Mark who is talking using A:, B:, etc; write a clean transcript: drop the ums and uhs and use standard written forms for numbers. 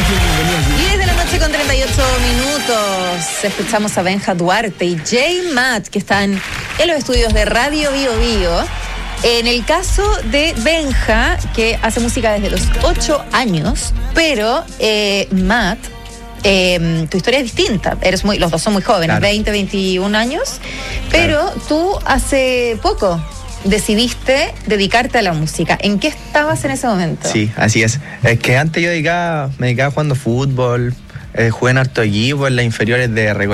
A: 10 de la noche con 38 minutos. Escuchamos a Benja Duarte y J Matt, que están en los estudios de Radio Bio Bio. En el caso de Benja, que hace música desde los 8 años, pero Matt, tu historia es distinta. Los dos son muy jóvenes, claro. 20, 21 años, pero claro. Tú hace poco decidiste dedicarte a la música. ¿En qué estabas en ese momento?
B: Sí, así es. Es que antes yo me dedicaba jugando fútbol, jugué en harto equipo en las inferiores de Recoleta.